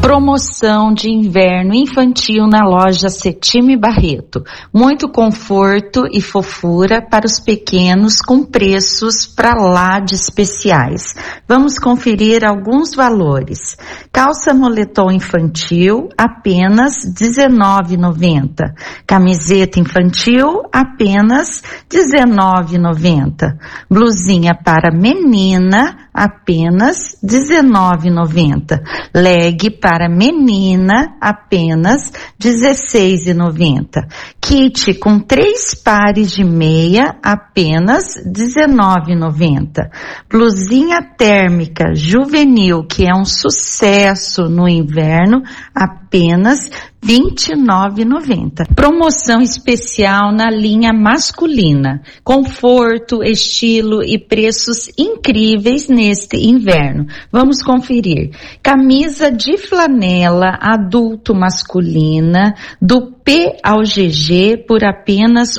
Promoção de inverno infantil na loja Setime Barreto. Muito conforto e fofura para os pequenos com preços pra lá de especiais. Vamos conferir alguns valores. Calça moletom infantil, apenas R$19,90. Camiseta infantil, apenas R$19,90. Blusinha para menina, apenas R$19,90. Leg para menina, apenas R$16,90. Kit com 3 pares de meia, apenas R$19,90. Blusinha térmica juvenil, que é um sucesso no inverno, apenas R$29,90. Promoção especial na linha masculina. Conforto, estilo e preços incríveis neste inverno. Vamos conferir. Camisa de flanela adulto masculina do P ao GG por apenas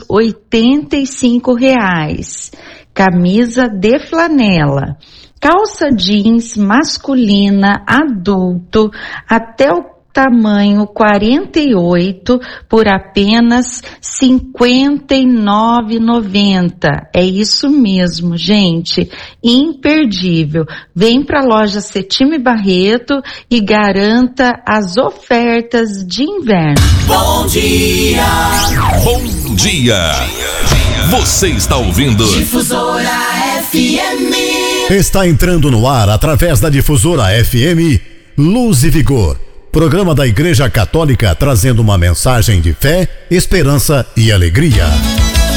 R$85. Camisa de flanela. Calça jeans masculina adulto até o tamanho 48 por apenas R$59,90. É isso mesmo, gente. Imperdível. Vem para a loja Setime Barreto e garanta as ofertas de inverno. Bom dia! Bom dia! Você está ouvindo Difusora FM. Está entrando no ar através da Difusora FM Luz e Vigor. Programa da Igreja Católica trazendo uma mensagem de fé, esperança e alegria.